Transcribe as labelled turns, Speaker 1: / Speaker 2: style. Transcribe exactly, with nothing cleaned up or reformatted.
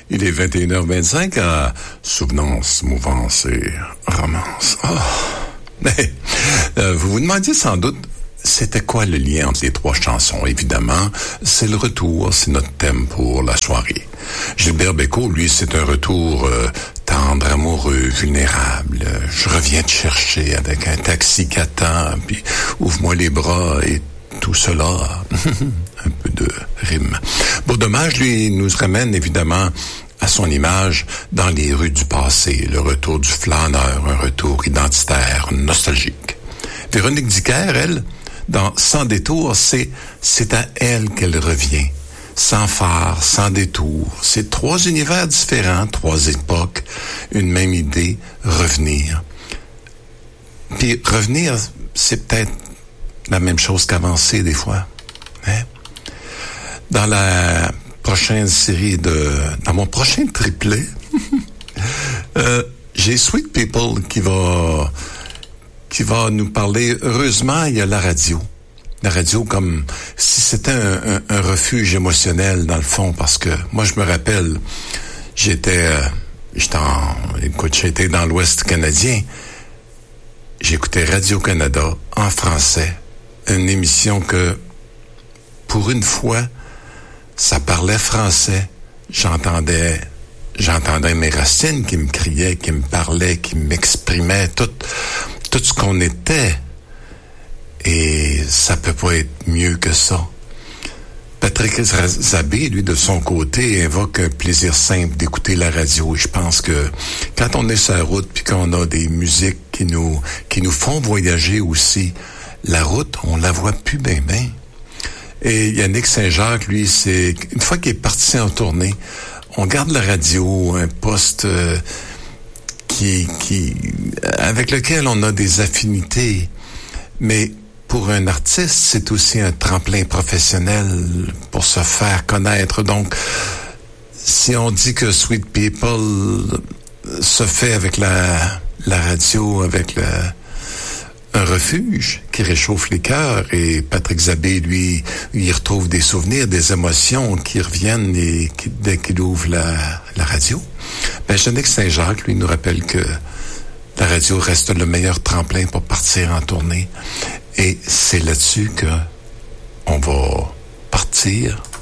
Speaker 1: Il est vingt et une heures vingt-cinq à Souvenance, Mouvance et Romance. Oh. Mais, euh, vous vous demandiez sans doute, c'était quoi le lien entre les trois chansons? Évidemment, c'est le retour, c'est notre thème pour la soirée. Gilbert Bécaud, lui, c'est un retour euh, tendre, amoureux, vulnérable. Je reviens te chercher avec un taxi qui attend, puis ouvre-moi les bras et tout cela. Un peu de rime. Beau Dommage, lui, nous ramène évidemment à son image dans les rues du passé, le retour du flâneur, un retour identitaire, nostalgique. Véronique Dicker, elle, dans Sans détour, c'est, c'est à elle qu'elle revient. Sans phare, sans détour. C'est trois univers différents, trois époques, une même idée, revenir. Puis revenir, c'est peut-être la même chose qu'avancer des fois. Hein? Dans la prochaine série de... Dans mon prochain triplet, euh, j'ai Sweet People qui va... qui va nous parler. Heureusement, il y a la radio. La radio comme si c'était un, un, un refuge émotionnel dans le fond, parce que moi, je me rappelle, j'étais, euh, j'étais en, écoute, j'étais dans l'Ouest canadien. J'écoutais Radio-Canada en français. Une émission que, pour une fois, ça parlait français. J'entendais, j'entendais mes racines qui me criaient, qui me parlaient, qui m'exprimaient, tout, tout ce qu'on était. Et ça peut pas être mieux que ça. Patrick Zabé, lui, de son côté, invoque un plaisir simple d'écouter la radio. Et je pense que quand on est sur la route puis qu'on a des musiques qui nous, qui nous font voyager aussi, la route, on la voit plus ben ben. Et Yannick Saint-Jacques, lui, c'est, une fois qu'il est parti en tournée, on garde la radio, un poste, euh, qui, qui, avec lequel on a des affinités. Mais, pour un artiste, c'est aussi un tremplin professionnel pour se faire connaître. Donc, si on dit que Sweet People se fait avec la, la radio, avec le, un refuge qui réchauffe les cœurs, et Patrick Zabé, lui, il retrouve des souvenirs, des émotions qui reviennent et qui, dès qu'il ouvre la, la radio. Ben, Yannick Saint-Jacques, lui, nous rappelle que la radio reste le meilleur tremplin pour partir en tournée. Et c'est là-dessus que on va partir